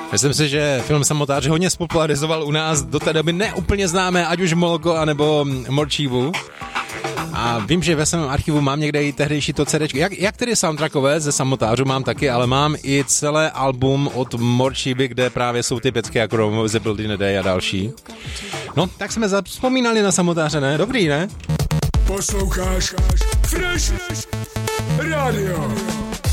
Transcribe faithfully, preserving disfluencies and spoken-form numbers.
Myslím si, že film Samotář hodně spopularizoval u nás do té doby neúplně známé, ať už Moloko, anebo Morčívu. A vím, že ve svém archivu mám někde i tehdejší to CDčko. Jak, jak tedy soundtrackové ze Samotářů mám taky, ale mám i celé album od Morčívy, kde právě jsou ty pecky jako Rome of the Building a Day a další. No, tak jsme zapomínali na Samotáře, ne? Dobrý, ne? Posloucháš Fresh Radio.